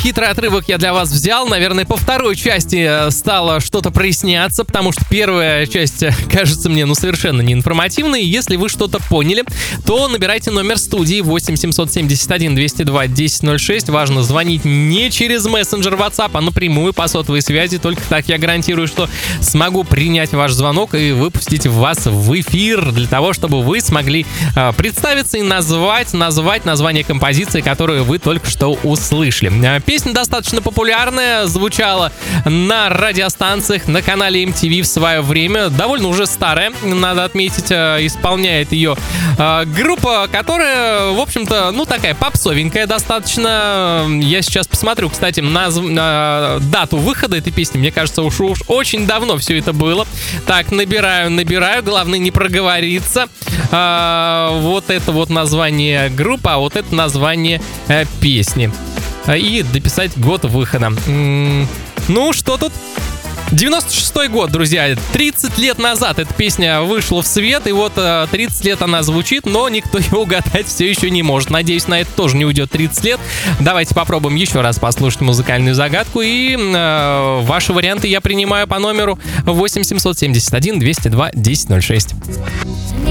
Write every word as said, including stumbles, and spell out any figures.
хитрый отрывок я для вас взял. Наверное, по второй части стало что-то проясняться, потому что первая часть кажется мне, ну, совершенно неинформативной. Если вы что-то поняли, то набирайте номер студии восемь семьсот семьдесят один двести два десять ноль шесть. Важно звонить не через мессенджер WhatsApp, а напрямую по сотовой связи. Только так я гарантирую, что смогу принять ваш звонок и выпустить вас в эфир для того, чтобы вы смогли э, представиться и назвать, назвать название композиции, которую вы только что услышали. Песня достаточно популярная, звучала на радиостанциях, на канале эм ти ви в свое время. Довольно уже старая, надо отметить, исполняет ее группа, которая, в общем-то, ну, такая попсовенькая достаточно. Я сейчас посмотрю, кстати, назв... дату выхода этой песни. Мне кажется, уж, уж очень давно все это было. Так, набираю, набираю. Главное не проговориться. Вот это вот название группы, а вот это название песни. И дописать год выхода. Ну, что тут? девяносто шестой год, друзья. тридцать лет назад эта песня вышла в свет, и вот тридцать лет она звучит, но никто ее угадать все еще не может. Надеюсь, на это тоже не уйдет тридцать лет. Давайте попробуем еще раз послушать музыкальную загадку, и э, ваши варианты я принимаю по номеру восемь семьсот семьдесят один двести два десять ноль шесть.